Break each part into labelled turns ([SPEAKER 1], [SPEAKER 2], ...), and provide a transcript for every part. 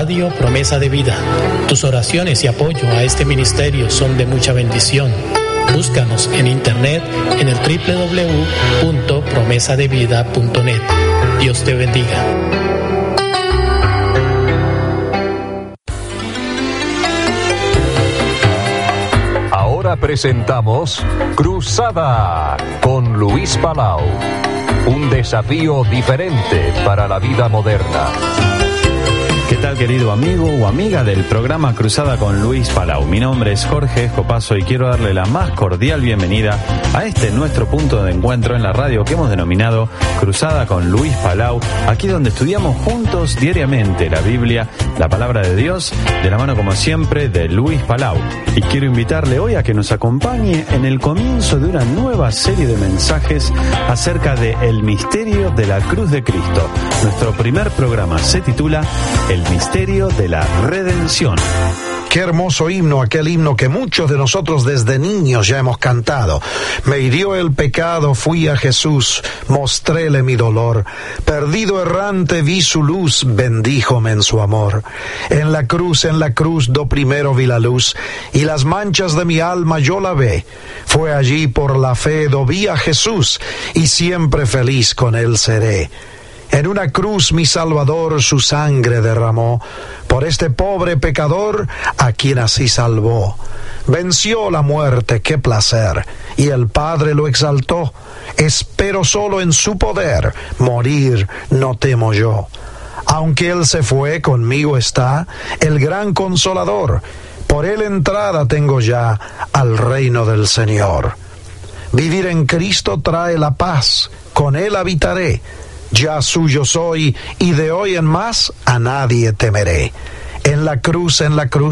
[SPEAKER 1] Radio Promesa de Vida. Tus oraciones y apoyo a este ministerio son de mucha bendición. Búscanos en internet en el www.promesadevida.net. Dios te bendiga.
[SPEAKER 2] Ahora presentamos Cruzada con Luis Palau. Un desafío diferente para la vida moderna.
[SPEAKER 3] ¿Qué tal, querido amigo o amiga del programa Cruzada con Luis Palau? Mi nombre es Jorge Escopazo y quiero darle la más cordial bienvenida a este nuestro punto de encuentro en la radio que hemos denominado Cruzada con Luis Palau, aquí donde estudiamos juntos diariamente la Biblia, la palabra de Dios, de la mano como siempre de Luis Palau. Y quiero invitarle hoy a que nos acompañe en el comienzo de una nueva serie de mensajes acerca de el misterio de la cruz de Cristo. Nuestro primer programa se titula El misterio de la redención.
[SPEAKER 4] Qué hermoso himno, aquel himno que muchos de nosotros desde niños ya hemos cantado. Me hirió el pecado, fui a Jesús, mostréle mi dolor. Perdido errante vi su luz, bendíjome en su amor. En la cruz, do primero vi la luz, y las manchas de mi alma yo lavé. Fue allí por la fe, do vi a Jesús, y siempre feliz con él seré. En una cruz mi Salvador su sangre derramó, por este pobre pecador a quien así salvó. Venció la muerte, qué placer, y el Padre lo exaltó. Espero solo en su poder, morir no temo yo. Aunque él se fue, conmigo está el gran Consolador. Por él entrada tengo ya al reino del Señor. Vivir en Cristo trae la paz, con él habitaré. Ya suyo soy, y de hoy en más a nadie temeré. En la cruz,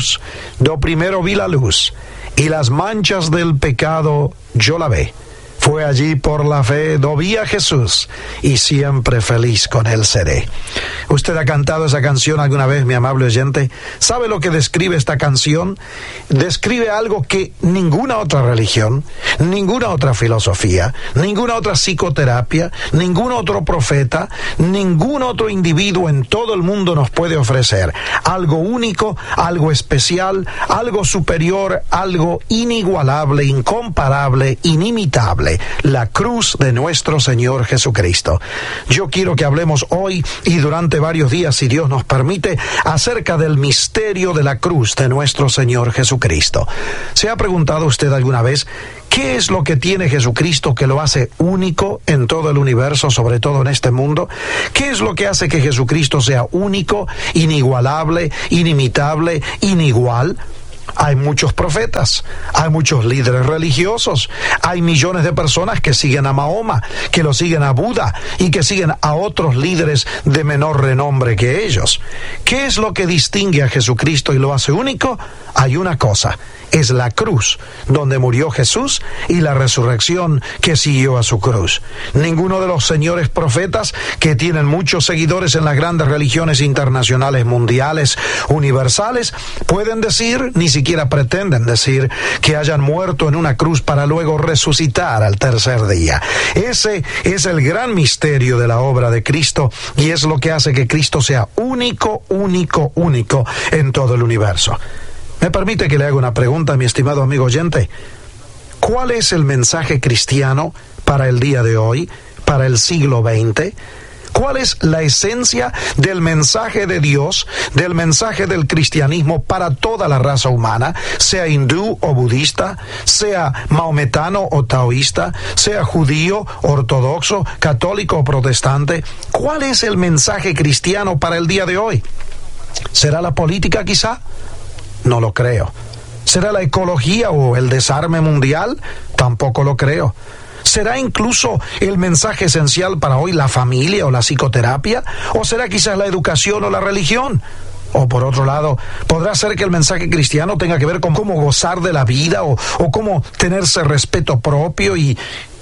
[SPEAKER 4] do primero vi la luz, y las manchas del pecado yo lavé. Fue allí por la fe, do vi a Jesús, y siempre feliz con él seré. ¿Usted ha cantado esa canción alguna vez, mi amable oyente? ¿Sabe lo que describe esta canción? Describe algo que ninguna otra religión, ninguna otra filosofía, ninguna otra psicoterapia, ningún otro profeta, ningún otro individuo en todo el mundo nos puede ofrecer. Algo único, algo especial, algo superior, algo inigualable, incomparable, inimitable. La cruz de nuestro Señor Jesucristo. Yo quiero que hablemos hoy y durante varios días, si Dios nos permite, acerca del misterio de la cruz de nuestro Señor Jesucristo. ¿Se ha preguntado usted alguna vez qué es lo que tiene Jesucristo que lo hace único en todo el universo, sobre todo en este mundo? ¿Qué es lo que hace que Jesucristo sea único, inigualable, inimitable, inigual? Hay muchos profetas, hay muchos líderes religiosos, hay millones de personas que siguen a Mahoma, que lo siguen a Buda y que siguen a otros líderes de menor renombre que ellos. ¿Qué es lo que distingue a Jesucristo y lo hace único? Hay una cosa, es la cruz donde murió Jesús y la resurrección que siguió a su cruz. Ninguno de los señores profetas que tienen muchos seguidores en las grandes religiones internacionales, mundiales, universales, pueden decir, ni siquiera pretenden decir, que hayan muerto en una cruz para luego resucitar al tercer día. Ese es el gran misterio de la obra de Cristo y es lo que hace que Cristo sea único, único, único en todo el universo. ¿Me permite que le haga una pregunta, mi estimado amigo oyente? ¿Cuál es el mensaje cristiano para el día de hoy, para el siglo XX? ¿Cuál es la esencia del mensaje de Dios, del mensaje del cristianismo para toda la raza humana, sea hindú o budista, sea maometano o taoísta, sea judío, ortodoxo, católico o protestante? ¿Cuál es el mensaje cristiano para el día de hoy? ¿Será la política quizá? No lo creo. ¿Será la ecología o el desarme mundial? Tampoco lo creo. ¿Será incluso el mensaje esencial para hoy la familia o la psicoterapia? ¿O será quizás la educación o la religión? O por otro lado, ¿podrá ser que el mensaje cristiano tenga que ver con cómo gozar de la vida o cómo tenerse respeto propio y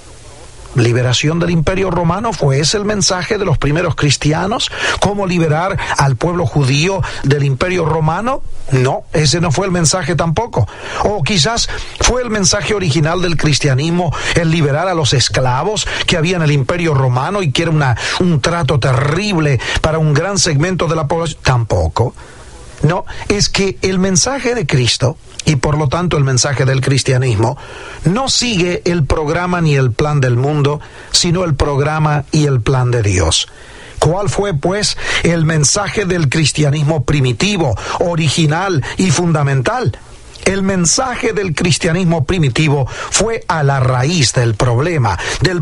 [SPEAKER 4] liberación del Imperio Romano? ¿Fue ese el mensaje de los primeros cristianos? ¿Cómo liberar al pueblo judío del Imperio Romano? No, ese no fue el mensaje tampoco. O quizás fue el mensaje original del cristianismo el liberar a los esclavos que había en el Imperio Romano y que era un trato terrible para un gran segmento de la población. Tampoco. No, es que el mensaje de Cristo, y por lo tanto el mensaje del cristianismo, no sigue el programa ni el plan del mundo, sino el programa y el plan de Dios. ¿Cuál fue, pues, el mensaje del cristianismo primitivo, original y fundamental? El mensaje del cristianismo primitivo fue a la raíz del problema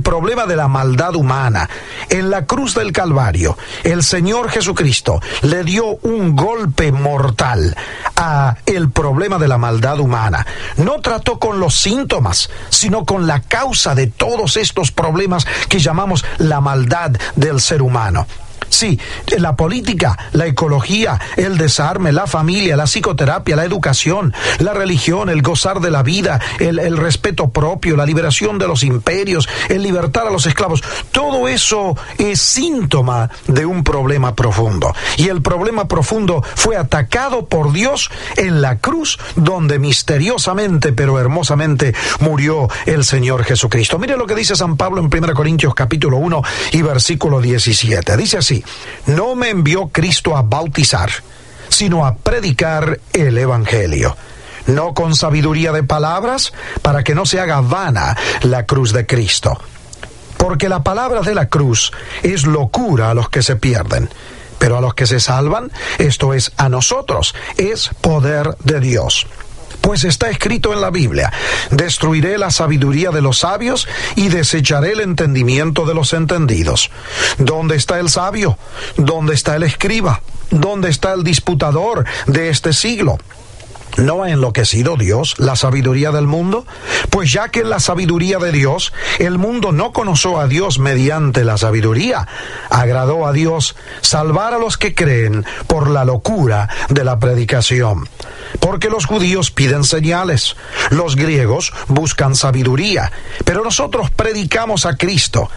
[SPEAKER 4] de la maldad humana. En la cruz del Calvario, el Señor Jesucristo le dio un golpe mortal a el problema de la maldad humana. No trató con los síntomas, sino con la causa de todos estos problemas que llamamos la maldad del ser humano. Sí, la política, la ecología, el desarme, la familia, la psicoterapia, la educación, la religión, el gozar de la vida, el respeto propio, la liberación de los imperios, el libertar a los esclavos, todo eso es síntoma de un problema profundo. Y el problema profundo fue atacado por Dios en la cruz, donde misteriosamente pero hermosamente murió el Señor Jesucristo. Mire lo que dice San Pablo en 1 Corintios capítulo 1 y versículo 17. Dice así: no me envió Cristo a bautizar, sino a predicar el Evangelio, no con sabiduría de palabras, para que no se haga vana la cruz de Cristo. Porque la palabra de la cruz es locura a los que se pierden, pero a los que se salvan, esto es, a nosotros, es poder de Dios. Pues está escrito en la Biblia: destruiré la sabiduría de los sabios y desecharé el entendimiento de los entendidos. ¿Dónde está el sabio? ¿Dónde está el escriba? ¿Dónde está el disputador de este siglo? ¿No ha enloquecido Dios la sabiduría del mundo? Pues ya que en la sabiduría de Dios, el mundo no conoció a Dios mediante la sabiduría, agradó a Dios salvar a los que creen por la locura de la predicación. Porque los judíos piden señales, los griegos buscan sabiduría, pero nosotros predicamos a Cristo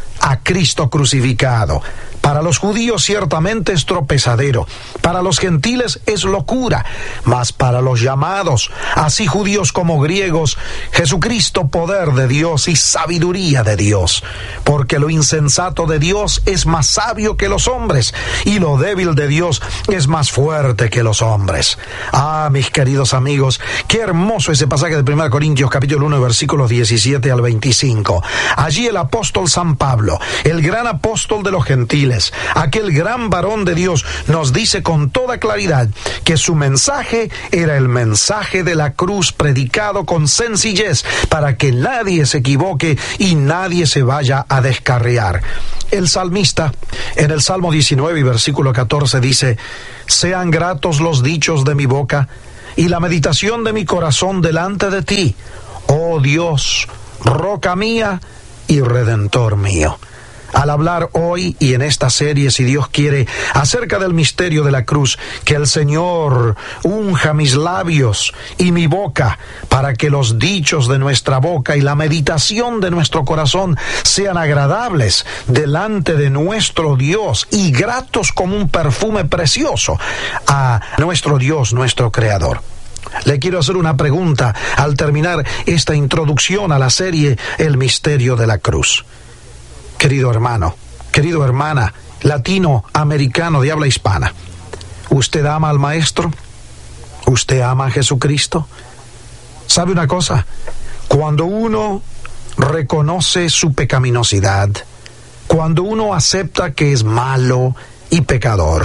[SPEAKER 4] crucificado. Para los judíos ciertamente es tropezadero, para los gentiles es locura, mas para los llamados, así judíos como griegos, Jesucristo poder de Dios y sabiduría de Dios. Porque lo insensato de Dios es más sabio que los hombres, y lo débil de Dios es más fuerte que los hombres. Ah, mis queridos amigos, qué hermoso ese pasaje de 1 Corintios capítulo 1, versículos 17 al 25. Allí el apóstol San Pablo, el gran apóstol de los gentiles, aquel gran varón de Dios, nos dice con toda claridad que su mensaje era el mensaje de la cruz predicado con sencillez para que nadie se equivoque y nadie se vaya a descarriar. El salmista en el Salmo 19 y versículo 14 dice: sean gratos los dichos de mi boca y la meditación de mi corazón delante de ti, oh Dios, roca mía y redentor mío. Al hablar hoy y en esta serie, si Dios quiere, acerca del misterio de la cruz, que el Señor unja mis labios y mi boca para que los dichos de nuestra boca y la meditación de nuestro corazón sean agradables delante de nuestro Dios y gratos como un perfume precioso a nuestro Dios, nuestro Creador. Le quiero hacer una pregunta al terminar esta introducción a la serie El misterio de la cruz. Querido hermano, querido hermana, latinoamericano de habla hispana, ¿usted ama al Maestro? ¿Usted ama a Jesucristo? ¿Sabe una cosa? Cuando uno reconoce su pecaminosidad, cuando uno acepta que es malo y pecador,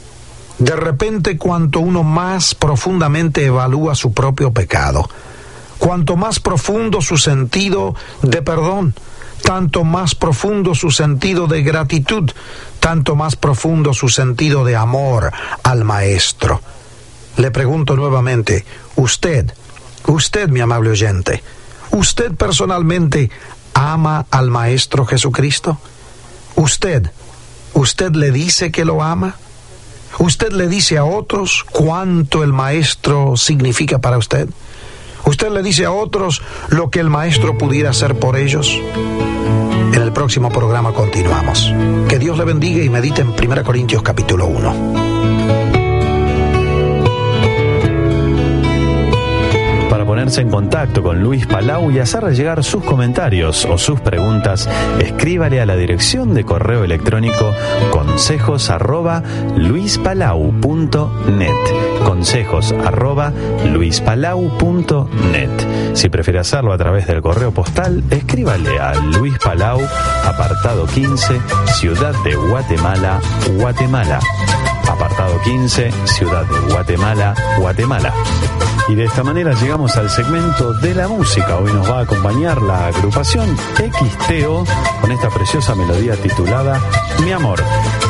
[SPEAKER 4] de repente cuanto uno más profundamente evalúa su propio pecado, cuanto más profundo su sentido de perdón, tanto más profundo su sentido de gratitud, tanto más profundo su sentido de amor al Maestro. Le pregunto nuevamente, usted, mi amable oyente, ¿usted personalmente ama al Maestro Jesucristo? ¿Usted le dice que lo ama? ¿Usted le dice a otros cuánto el Maestro significa para usted? ¿Usted le dice a otros lo que el Maestro pudiera hacer por ellos? En el próximo programa continuamos. Que Dios le bendiga y medite en 1 Corintios capítulo 1.
[SPEAKER 3] Para poner ponerse en contacto con Luis Palau y hacerle llegar sus comentarios o sus preguntas, escríbale a la dirección de correo electrónico consejos@luispalau.net. consejos@luispalau.net. Si prefiere hacerlo a través del correo postal, escríbale a Luis Palau, apartado 15, Ciudad de Guatemala, Guatemala. Apartado 15, Ciudad de Guatemala, Guatemala. Y de esta manera llegamos al segmento de la música. Hoy nos va a acompañar la agrupación XTO con esta preciosa melodía titulada Mi Amor.